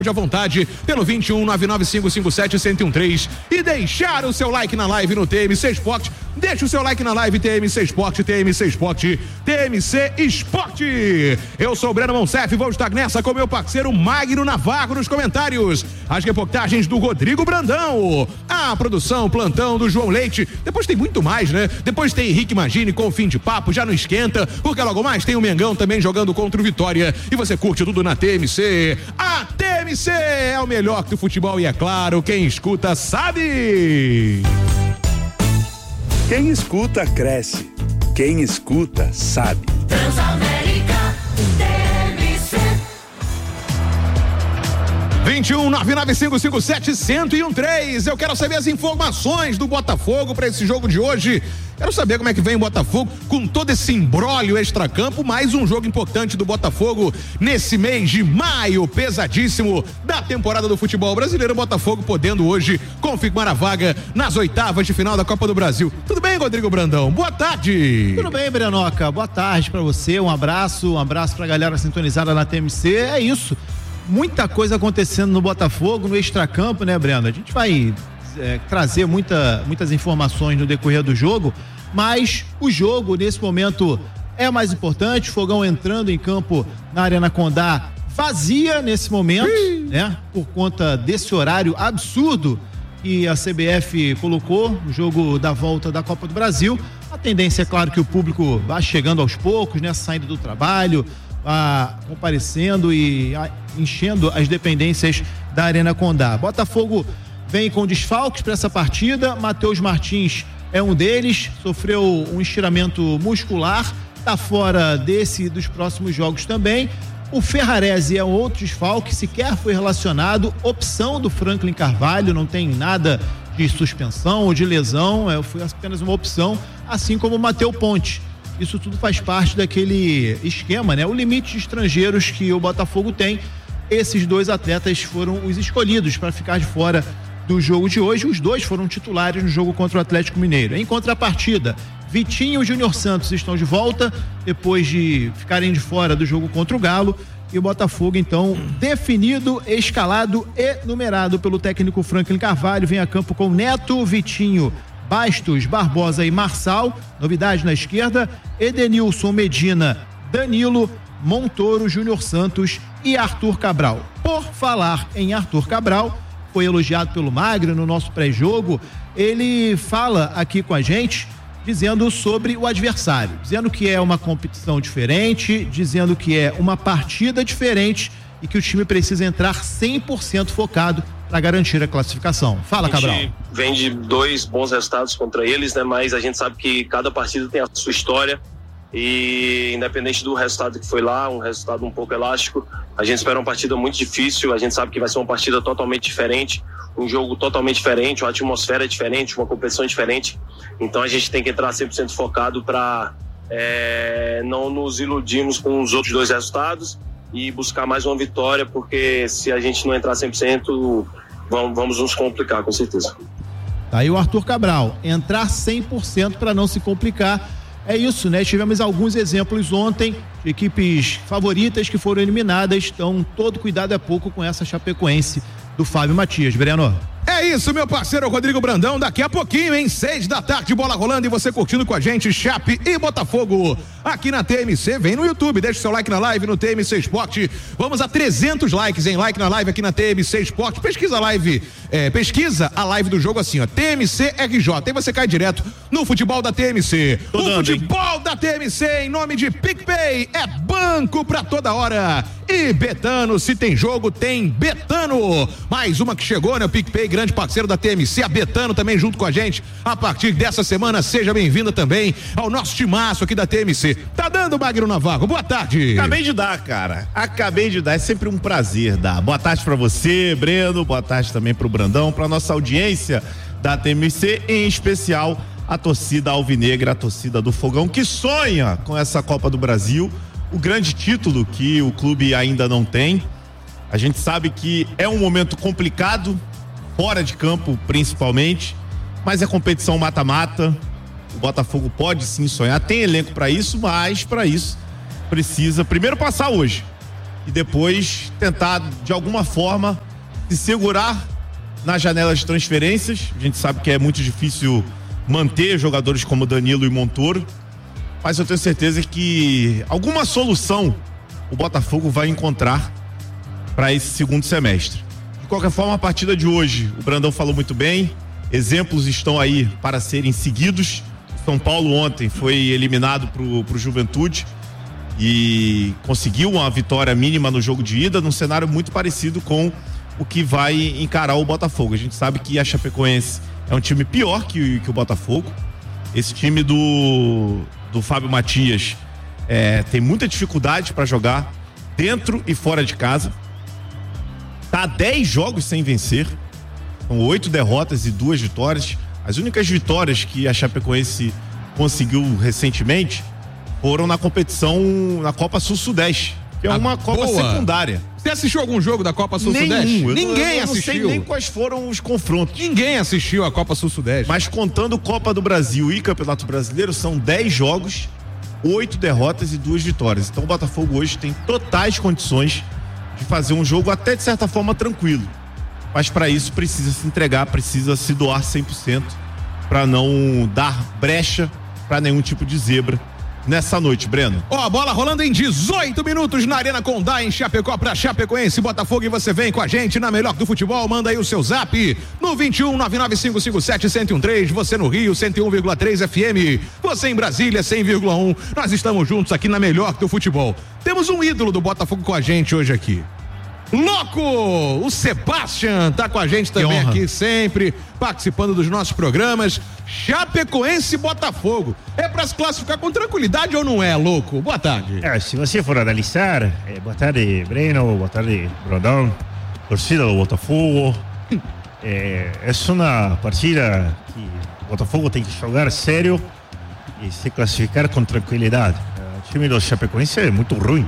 à vontade pelo 21-99557-1013 e deixar o seu like na live no TMC Esporte. Deixa o seu like na live TMC Esporte, TMC Esporte, TMC Esporte. Eu sou o Breno Monsef e vou estar nessa com meu parceiro Magno Navarro nos comentários. As reportagens do Rodrigo Brandão, a produção, plantão do João Leite. Depois tem muito mais, né? Depois tem Henrique Magini com o Fim de Papo, já não esquenta, porque logo mais tem o Mengão também jogando contra o Vitória. E você curte tudo na TMC. A TMC é o melhor do futebol e é claro, quem escuta sabe. Quem escuta cresce. Quem escuta sabe. Transamérica TMC 21-99557-1013. Eu quero saber as informações do Botafogo para esse jogo de hoje. Quero saber como é que vem o Botafogo com todo esse imbróglio extracampo. Mais um jogo importante do Botafogo nesse mês de maio, pesadíssimo da temporada do futebol brasileiro. O Botafogo podendo hoje confirmar a vaga nas oitavas de final da Copa do Brasil. Tudo bem, Rodrigo Brandão? Boa tarde. Tudo bem, Brenoca? Boa tarde pra você, um abraço pra galera sintonizada na TMC. É isso, muita coisa acontecendo no Botafogo, no extracampo, né, Breno? A gente vai trazer muitas informações no decorrer do jogo, mas o jogo nesse momento é mais importante. Fogão entrando em campo na Arena Condá vazia nesse momento, né? Por conta desse horário absurdo que a CBF colocou no jogo da volta da Copa do Brasil. A tendência é claro que o público vá chegando aos poucos, né? Saindo do trabalho, comparecendo e enchendo as dependências da Arena Condá. Botafogo vem com desfalques para essa partida. Matheus Martins é um deles, sofreu um estiramento muscular, está fora dos próximos jogos também. O Ferrarese é outro desfalque, sequer foi relacionado, opção do Franklin Carvalho, não tem nada de suspensão ou de lesão, foi apenas uma opção, assim como o Matheus Ponte. Isso tudo faz parte daquele esquema, né? O limite de estrangeiros que o Botafogo tem. Esses dois atletas foram os escolhidos para ficar de fora do jogo de hoje. Os dois foram titulares no jogo contra o Atlético Mineiro. Em contrapartida, Vitinho e Júnior Santos estão de volta depois de ficarem de fora do jogo contra o Galo. E o Botafogo, então, definido, escalado e numerado pelo técnico Franklin Carvalho, vem a campo com Neto, Vitinho, Bastos, Barbosa e Marçal. Novidade na esquerda: Edenilson, Medina, Danilo, Montoro, Júnior Santos e Arthur Cabral. Por falar em Arthur Cabral, foi elogiado pelo Magno no nosso pré-jogo. Ele fala aqui com a gente, dizendo sobre o adversário, dizendo que é uma competição diferente, dizendo que é uma partida diferente e que o time precisa entrar 100% focado para garantir a classificação. Fala, Cabral. A gente vem de 2 bons resultados contra eles, né? Mas a gente sabe que cada partida tem a sua história e independente do resultado que foi lá, um resultado um pouco elástico, a gente espera uma partida muito difícil. A gente sabe que vai ser uma partida totalmente diferente, um jogo totalmente diferente, uma atmosfera diferente, uma competição diferente. Então a gente tem que entrar 100% focado para não nos iludirmos com os outros 2 resultados e buscar mais uma vitória, porque se a gente não entrar 100%, vamos nos complicar, com certeza. Tá aí o Arthur Cabral, entrar 100% para não se complicar. É isso, né? Tivemos alguns exemplos ontem de equipes favoritas que foram eliminadas, então todo cuidado é pouco com essa Chapecoense do Fábio Matias. Breno. É isso, meu parceiro Rodrigo Brandão. Daqui a pouquinho, hein? 6 da tarde, bola rolando e você curtindo com a gente Chape e Botafogo aqui na TMC. Vem no YouTube, deixa o seu like na live no TMC Esporte. Vamos a 300 likes, hein? Like na live aqui na TMC Esporte. Pesquisa a live do jogo assim, ó, TMC RJ. Aí você cai direto no futebol da TMC. Futebol da TMC em nome de PicPay. É banco pra toda hora. E Betano, se tem jogo, tem Betano. Mais uma que chegou, né? O PicPay, grande parceiro da TMC, a Betano também junto com a gente. A partir dessa semana, seja bem-vinda também ao nosso timaço aqui da TMC. Tá dando, Magno Navarro? Boa tarde. Acabei de dar, cara. Acabei de dar. É sempre um prazer dar. Boa tarde pra você, Breno. Boa tarde também pro Brandão, pra nossa audiência da TMC, em especial a torcida alvinegra, a torcida do Fogão, que sonha com essa Copa do Brasil, o grande título que o clube ainda não tem. A gente sabe que é um momento complicado, fora de campo principalmente, mas é competição mata-mata. O Botafogo pode sim sonhar, tem elenco para isso, mas para isso precisa primeiro passar hoje. e depois tentar, de alguma forma, se segurar na janela de transferências. A gente sabe que é muito difícil manter jogadores como Danilo e Montoro, mas eu tenho certeza que alguma solução o Botafogo vai encontrar para esse segundo semestre. De qualquer forma, a partida de hoje, o Brandão falou muito bem, exemplos estão aí para serem seguidos. O São Paulo ontem foi eliminado pro Juventude e conseguiu uma vitória mínima no jogo de ida, num cenário muito parecido com o que vai encarar o Botafogo. A gente sabe que a Chapecoense é um time pior que o Botafogo. Esse time do Fábio Matias tem muita dificuldade para jogar dentro e fora de casa. Tá 10 jogos sem vencer, com 8 derrotas e 2 vitórias. As únicas vitórias que a Chapecoense conseguiu recentemente foram na competição, na Copa Sul-Sudeste, que é uma Copa secundária. Você assistiu algum jogo da Copa Sul-Sudeste? Ninguém assistiu. Não sei nem quais foram os confrontos. Ninguém assistiu a Copa Sul-Sudeste. Mas contando Copa do Brasil e Campeonato Brasileiro, são 10 jogos, 8 derrotas e 2 vitórias. Então o Botafogo hoje tem totais condições de fazer um jogo até de certa forma tranquilo. Mas para isso precisa se entregar, precisa se doar 100% para não dar brecha para nenhum tipo de zebra nessa noite, Breno. Ó, a bola rolando em 18 minutos na Arena Condá, em Chapecó, pra Chapecoense, Botafogo, e você vem com a gente na melhor do futebol. Manda aí o seu zap no 21 99557 1013. Você no Rio, 101,3 FM. Você em Brasília, 100,1. Nós estamos juntos aqui na melhor do futebol. Temos um ídolo do Botafogo com a gente hoje aqui. Louco! O Sebastian tá com a gente também aqui, sempre participando dos nossos programas. Chapecoense e Botafogo. É pra se classificar com tranquilidade ou não é, Louco? Boa tarde. Se você for analisar, boa tarde, Breno, boa tarde, Brandão, torcida do Botafogo. É uma partida que o Botafogo tem que jogar sério e se classificar com tranquilidade. O time do Chapecoense é muito ruim.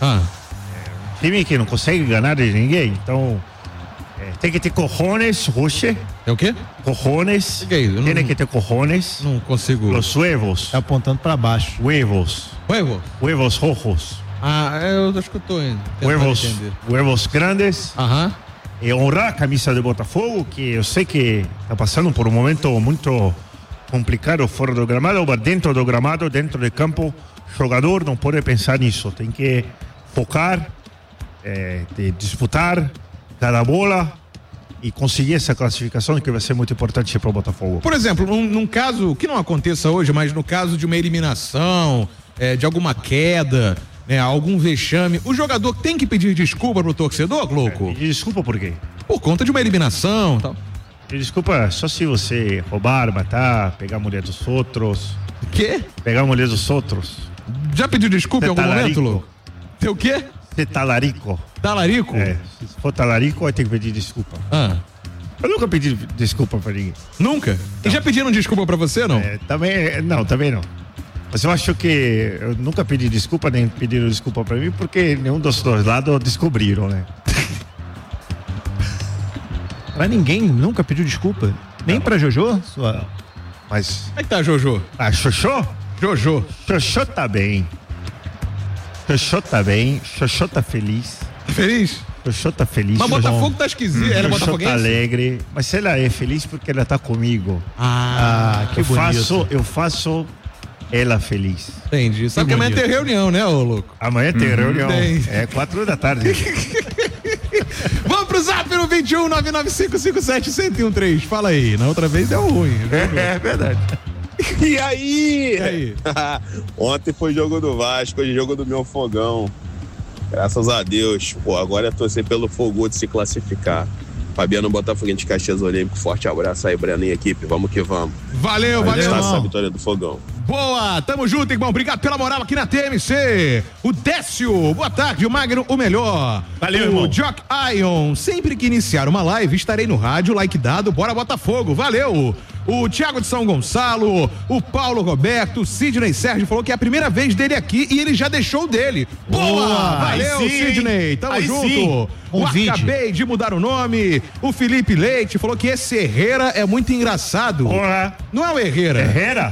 Time que não consegue ganhar de ninguém, então tem que ter cojones, hoje. É o quê? Cojones. Que é isso? Tem que ter cojones. Não consigo. Os huevos. Tá apontando pra baixo. Huevos. Huevo? Huevos rojos. Eu acho que eu tô indo. Huevos grandes. Aham. E honrar a camisa do Botafogo, que eu sei que está passando por um momento muito complicado fora do gramado, mas dentro do gramado, dentro do campo, o jogador não pode pensar nisso. Tem que focar, de disputar cada bola e conseguir essa classificação, que vai ser muito importante para o Botafogo. Por exemplo, num caso que não aconteça hoje, mas no caso de uma eliminação, de alguma queda, algum vexame, o jogador tem que pedir desculpa pro torcedor, Louco? Pedir desculpa por quê? Por conta de uma eliminação, tal. Pedir desculpa só se você roubar, matar, pegar a mulher dos outros. Quê? Pegar a mulher dos outros. Já pediu desculpa em algum momento, Louco? Tem o quê? Ser talarico. Talarico? Se for talarico, vai ter que pedir desculpa. Eu nunca pedi desculpa pra ninguém. Nunca? Não. E já pediram desculpa pra você, não? Também não. Mas eu acho que eu nunca pedi desculpa, nem pediram desculpa pra mim, porque nenhum dos dois lados descobriram, né? Pra ninguém nunca pediu desculpa? Nem pra Jojo? Mas... Como é que tá, Jojo? Xoxô? Jojo. Xoxô tá bem. Xoxô tá bem. Xoxô tá feliz. Feliz? Xoxô tá feliz. Mas Botafogo tá esquisito. Ela é botafoguense? Xoxô tá alegre. Mas ela é feliz porque ela tá comigo. Que bonito. Eu faço ela feliz. Entendi. Só que amanhã tem reunião, né, ô Louco? Amanhã tem reunião. Tem. 4 da tarde. Vamos pro zap no 21 99557 1013. Fala aí. Na outra vez deu ruim. É verdade. E aí? Ontem foi jogo do Vasco, hoje jogo do meu Fogão. Graças a Deus. Agora é torcer pelo Fogo de se classificar. Fabiano Botafoguense de Caxias Olímpico. Forte abraço aí, Breno e equipe. Vamos que vamos. Valeu. Essa vitória do Fogão. Boa, tamo junto, irmão. Obrigado pela moral aqui na TMC. O Décio, boa tarde. O Magno, o melhor. Valeu, o irmão. Jock Ion, sempre que iniciar uma live, estarei no rádio, like dado, bora Botafogo. Valeu. O Thiago de São Gonçalo, o Paulo Roberto, o Sidney Sérgio falou que é a primeira vez dele aqui e ele já deixou o dele. Boa! Valeu, sim, Sidney. Tamo junto. Sim. Acabei de mudar o nome. O Felipe Leite falou que esse Herrera é muito engraçado. Não é o Herrera? Herrera?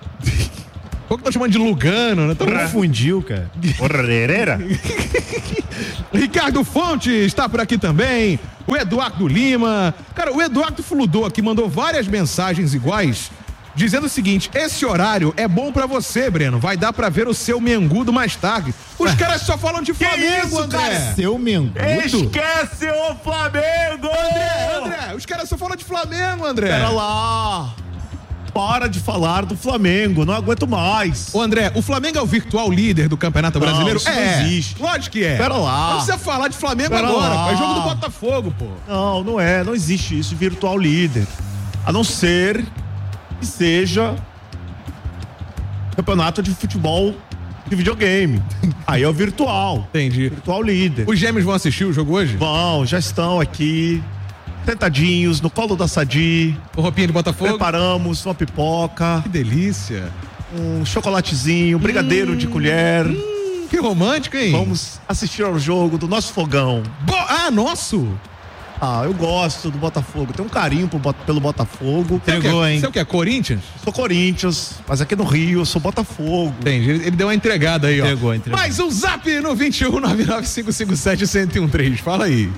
Qual que tá chamando de Lugano, né? Confundiu, cara. Herrera? Ricardo Fonte está por aqui também. O Eduardo Lima. Cara, o Eduardo Fludou aqui mandou várias mensagens iguais, dizendo o seguinte: esse horário é bom pra você, Breno. Vai dar pra ver o seu mengudo mais tarde. Os caras só falam de Flamengo, isso, André. cara? Seu mengudo? Esquece o Flamengo! André, os caras só falam de Flamengo, André. Pera lá. Para de falar do Flamengo, não aguento mais. Ô André, o Flamengo é o virtual líder do Campeonato Brasileiro? Isso não existe. Lógico que é. Pera lá. Não precisa falar de Flamengo Pera agora, lá. pô. É jogo do Botafogo, pô. Não existe isso, virtual líder. A não ser que seja campeonato de futebol de videogame. Aí é o virtual. Entendi. Virtual líder. Os gêmeos vão assistir o jogo hoje? Bom, já estão aqui, sentadinhos, no colo da Sadi. Com roupinha de Botafogo? Preparamos uma pipoca. Que delícia. Um chocolatezinho, um brigadeiro de colher. Que romântico, hein? Vamos assistir ao jogo do nosso fogão. Nosso? Ah, eu gosto do Botafogo. Tenho um carinho pelo Botafogo. Entregou, hein? Você é o que? Corinthians? Sou Corinthians, mas aqui no Rio eu sou Botafogo. Entendi. Ele deu uma entregada aí, ó. Entregou. Mais um zap no 21-99557-1013. Fala aí.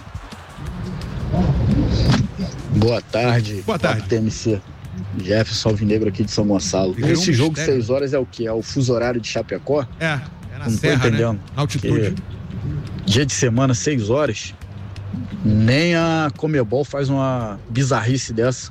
Boa tarde. Boa tarde. TMC. Jefferson Alvinegro aqui de São Gonçalo. Virou Esse um jogo mistério. 6 horas é o quê? É o fuso horário de Chapecó? É na Não tô serra, entendendo. né? Na altitude. Dia de semana, 6 horas. Nem a Comebol faz uma bizarrice dessa.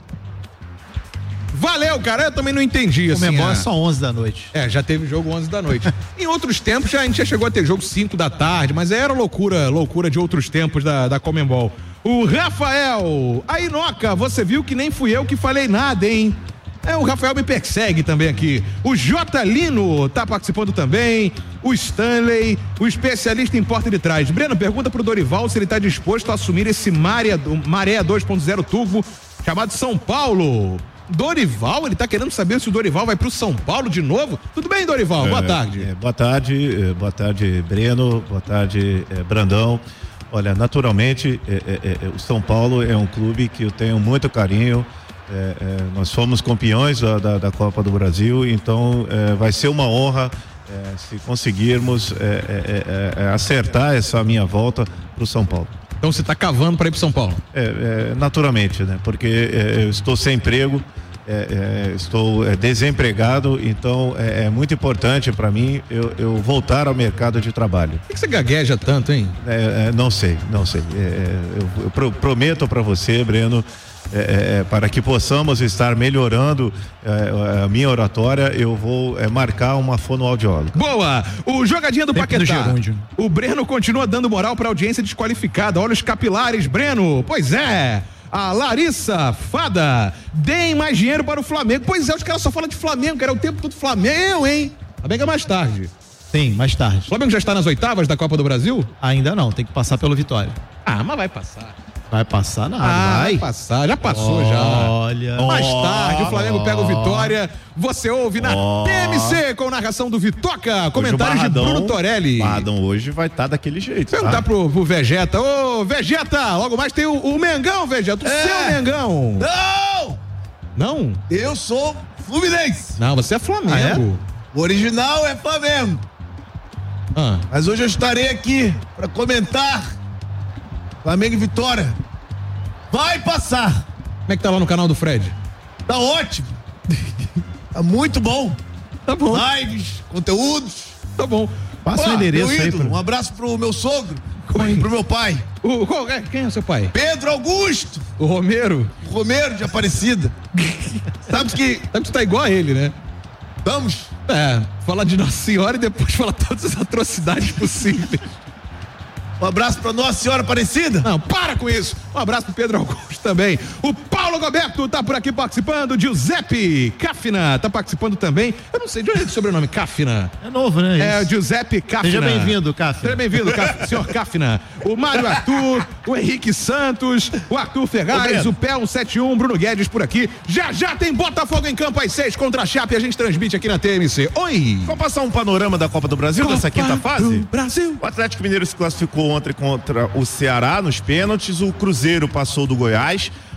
Valeu, cara. Eu também não entendi, assim. Comebol é só 11 da noite. Já teve jogo 11 da noite. Em outros tempos, a gente já chegou a ter jogo 5 da tarde, mas era loucura de outros tempos da Comebol. O Rafael, a Inoca, você viu que nem fui eu que falei nada, hein? O Rafael me persegue também aqui. O J. Lino tá participando também. O Stanley, o especialista em porta de trás. Breno, pergunta pro Dorival se ele tá disposto a assumir esse Maré 2.0 Turbo chamado São Paulo. Dorival, ele tá querendo saber se o Dorival vai pro São Paulo de novo. Tudo bem, Dorival? Boa tarde. Boa tarde, Breno. Boa tarde, Brandão. Olha, naturalmente, o São Paulo é um clube que eu tenho muito carinho. Nós fomos campeões da Copa do Brasil, então vai ser uma honra se conseguirmos acertar essa minha volta para o São Paulo. Então você está cavando para ir para São Paulo? Naturalmente, né? Porque eu estou sem emprego, estou desempregado, então é muito importante para mim eu voltar ao mercado de trabalho. Por que você gagueja tanto, hein? Não sei. Eu prometo para você, Breno, para que possamos estar melhorando a minha oratória, eu vou marcar uma fonoaudióloga. Boa! O jogadinha do Paquetá. O Breno continua dando moral pra audiência desqualificada. Olha os capilares, Breno. Pois é. A Larissa Fada. Deem mais dinheiro para o Flamengo. Pois é, os caras só falam de Flamengo, cara. É o tempo todo Flamengo, hein? Ainda bem mais tarde. Sim, mais tarde. O Flamengo já está nas oitavas da Copa do Brasil? Ainda não, tem que passar pelo Vitória. Mas vai passar. Vai passar nada, vai passar, já passou. Olha. Mais tarde o Flamengo pega o Vitória. Você ouve na TMC com narração do Vitoca, comentários de Bruno Torelli. Barradão hoje vai estar daquele jeito. Perguntar pro Vegeta. Ô, Vegeta, logo mais tem o Mengão, Vegeta, o seu Mengão. Não? Eu sou Fluminense. Não, você é Flamengo. O original é Flamengo. Mas hoje eu estarei aqui para comentar Flamengo e Vitória. Vai passar. Como é que tá lá no canal do Fred? Tá ótimo. Tá muito bom. Tá bom. Lives, conteúdos. Tá bom. Passa o endereço aí. Um abraço pro meu sogro. Pro meu pai. Quem é o seu pai? Pedro Augusto. O Romero? O Romero de Aparecida. Sabe que tu tá igual a ele, né? Vamos? Falar de Nossa Senhora e depois falar todas as atrocidades possíveis. Um abraço pra Nossa Senhora Aparecida. Não, para com isso. Um abraço pro Pedro Augusto também. O Paulo Roberto tá por aqui participando. Giuseppe Cafina tá participando também. Eu não sei de onde é o sobrenome Cafina. É novo, né? Giuseppe Cafina. Seja bem-vindo, Cafina. Seja bem-vindo, senhor Cafina. O Mário Arthur, o Henrique Santos, o Arthur Ferraz, o Pé 171, Bruno Guedes por aqui. Já tem Botafogo em campo às 6 contra a Chape. A gente transmite aqui na TMC. Oi! Vamos passar um panorama da Copa do Brasil, dessa quinta fase? Brasil. O Atlético Mineiro se classificou ontem contra o Ceará nos pênaltis, o Cruzeiro passou do Goiás,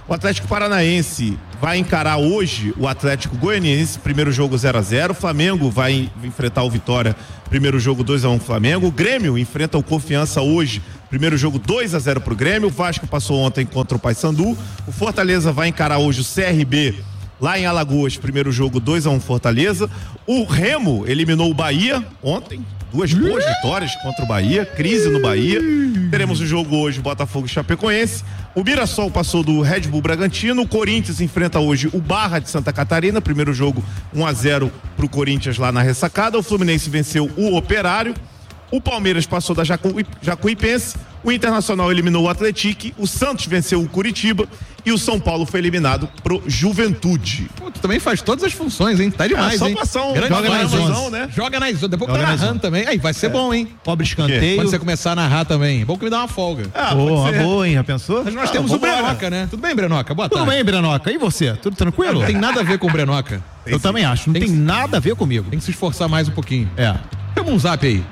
O Atlético Paranaense vai encarar hoje o Atlético Goianiense, primeiro jogo 0-0. O Flamengo vai enfrentar o Vitória, primeiro jogo 2-1 Flamengo. O Grêmio enfrenta o Confiança hoje, primeiro jogo 2-0 pro Grêmio. O Vasco passou ontem contra o Paysandu. O Fortaleza vai encarar hoje o CRB lá em Alagoas, primeiro jogo 2-1 Fortaleza. O Remo eliminou o Bahia ontem. 2 boas vitórias contra o Bahia, crise no Bahia. Teremos o jogo hoje, Botafogo e Chapecoense. O Mirassol passou do Red Bull Bragantino. O Corinthians enfrenta hoje o Barra de Santa Catarina. Primeiro jogo 1-0 pro Corinthians lá na ressacada. O Fluminense venceu o Operário. O Palmeiras passou da Jacuipense. O Internacional eliminou o Atlético. O Santos venceu o Curitiba. E o São Paulo foi eliminado pro Juventude. Pô, tu também faz todas as funções, hein? Tá demais, só hein? passar um... Joga nas 11, né? Joga nas 11. Depois que tá narrando também. Aí, vai ser bom, hein? Pobre escanteio. Quando você começar a narrar também. Bom que me dá uma folga. Boa, boa, hein? Já pensou? Mas nós temos o Brenoca, né? Tudo bem, Brenoca? Boa tarde. Tudo bem, Brenoca. E você? Tudo tranquilo? Não tem nada a ver com o Brenoca. Eu também acho. Não tem nada a ver comigo. Tem que se esforçar mais um pouquinho. É. Chama um zap aí.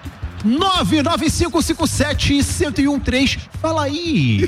99557-1013. Fala aí.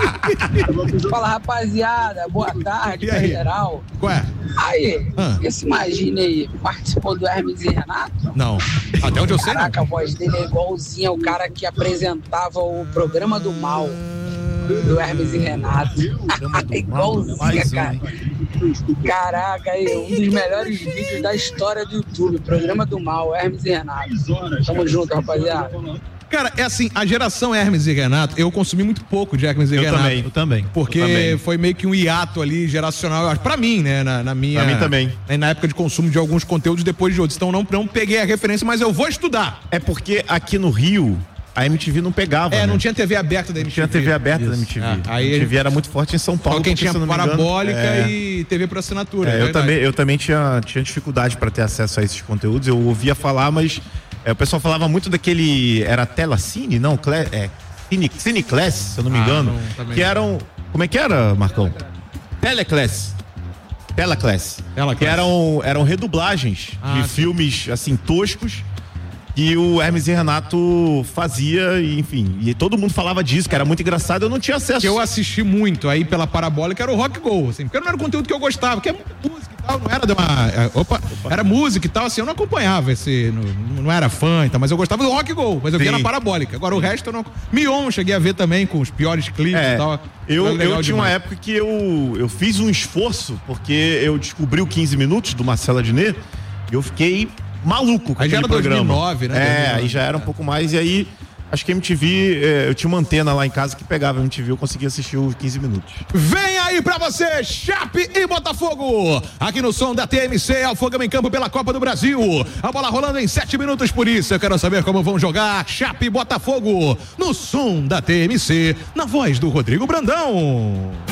Fala, rapaziada. Boa tarde, pra geral. Ué? Aí, esse Imagine aí, participou do Hermes e Renato? Não. Até onde eu sei, Caraca, a voz dele é igualzinha ao cara que apresentava o Programa do Mal do Hermes e Renato. Igualzinha, cara. Caraca, aí, um dos melhores vídeos da história do YouTube, Programa do Mal, Hermes e Renato. Tamo junto, rapaziada. Cara, é assim, a geração Hermes e Renato, eu consumi muito pouco de Hermes e Renato. Eu também. Porque foi meio que um hiato ali geracional, eu acho, pra mim, né? Na minha. Pra mim também. Na época de consumo de alguns conteúdos depois de outros. Então não peguei a referência, mas eu vou estudar. É porque aqui no Rio, a MTV não pegava. Não tinha TV aberta da MTV. Tinha TV aberta da MTV. Aí a MTV era muito forte em São Paulo. Só quem porque, tinha parabólica e TV por assinatura. Eu também tinha dificuldade para ter acesso a esses conteúdos. Eu ouvia falar, mas o pessoal falava muito daquele. Era Telecine? Não, Cineclass, se eu não me engano. Que eram. Como é que era, Marcão? Teleclass. Que eram redublagens de filmes assim toscos. E o Hermes e Renato fazia, e, enfim, e todo mundo falava disso, que era muito engraçado, eu não tinha acesso. Que eu assisti muito aí pela parabólica, era o Rock Go, assim, porque não era o conteúdo que eu gostava, que é muita música e tal, não era de uma... Era música e tal, assim, eu não acompanhava esse, não era fã e tal, mas eu gostava do Rock Go, mas eu via na parabólica. Agora o resto eu não... Mion cheguei a ver também, com os piores clipes e tal. Eu tinha uma época que eu fiz um esforço, porque eu descobri o 15 Minutos do Marcelo Adnet, e eu fiquei maluco com aí já era programa. 2009, né? 2009. Aí já era um pouco mais, e aí acho que a MTV, eu tinha uma antena lá em casa que pegava a MTV, eu conseguia assistir os 15 minutos. Vem aí pra você, Chape e Botafogo, aqui no som da TMC, Afogamos em Campo pela Copa do Brasil, a bola rolando em 7 minutos, por isso eu quero saber como vão jogar Chape e Botafogo, no som da TMC, na voz do Rodrigo Brandão.